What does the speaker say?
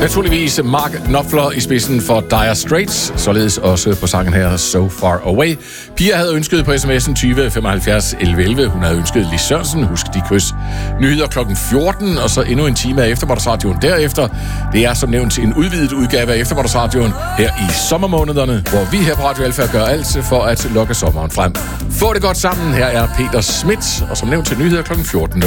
Naturligvis Mark Knopfler i spidsen for Dire Straits, således også på sangen her So Far Away. Pia havde ønsket på sms'en 20 75 11 11. Hun havde ønsket Lis Sørensen, husk de kys. Nyheder klokken 14, og så endnu en time af Eftermiddagsradioen derefter. Det er som nævnt en udvidet udgave af Eftermiddagsradioen her i sommermånederne, hvor vi her på Radio Alfa gør alt for at lokke sommeren frem. Få det godt sammen. Her er Peter Schmidt, og som nævnt til nyheder klokken 14.